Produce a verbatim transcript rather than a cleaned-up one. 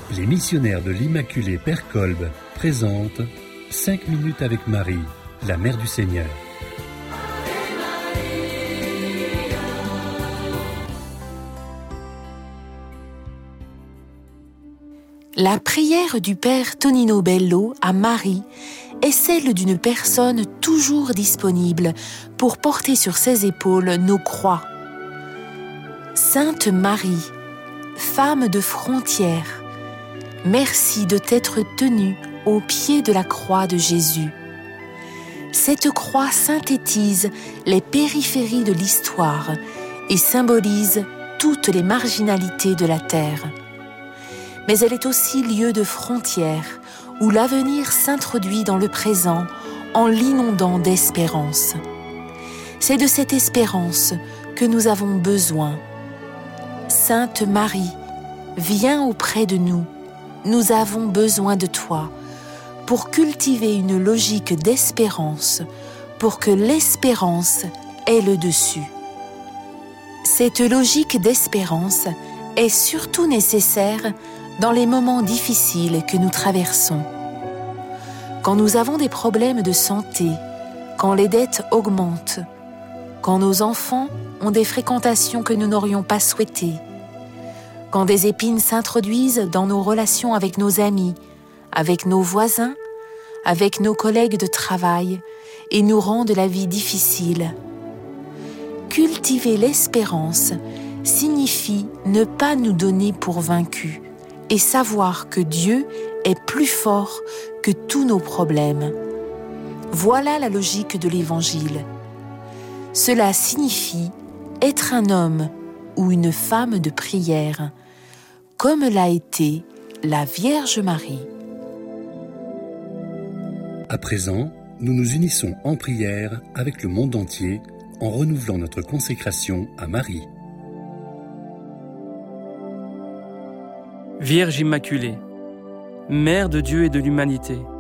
Les missionnaires de l'Immaculée Père Kolb présentent cinq minutes avec Marie, la Mère du Seigneur. La prière du Père Tonino Bello à Marie est celle d'une personne toujours disponible pour porter sur ses épaules nos croix. Sainte Marie, femme de frontières, merci de t'être tenue au pied de la croix de Jésus. Cette croix synthétise les périphéries de l'histoire et symbolise toutes les marginalités de la terre. Mais elle est aussi lieu de frontière où l'avenir s'introduit dans le présent en l'inondant d'espérance. C'est de cette espérance que nous avons besoin. Sainte Marie, viens auprès de nous. Nous avons besoin de toi pour cultiver une logique d'espérance, pour que l'espérance ait le dessus. Cette logique d'espérance est surtout nécessaire dans les moments difficiles que nous traversons. Quand nous avons des problèmes de santé, quand les dettes augmentent, quand nos enfants ont des fréquentations que nous n'aurions pas souhaitées, quand des épines s'introduisent dans nos relations avec nos amis, avec nos voisins, avec nos collègues de travail et nous rendent la vie difficile. Cultiver l'espérance signifie ne pas nous donner pour vaincus et savoir que Dieu est plus fort que tous nos problèmes. Voilà la logique de l'Évangile. Cela signifie être un homme ou une femme de prière, comme l'a été la Vierge Marie. À présent, nous nous unissons en prière avec le monde entier en renouvelant notre consécration à Marie. Vierge Immaculée, Mère de Dieu et de l'humanité,